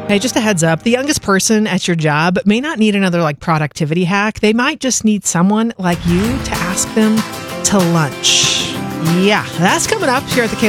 Hey, just a heads up. The youngest person at your job may not need another productivity hack. They might just need someone like you to ask them to lunch. Yeah, that's coming up here at the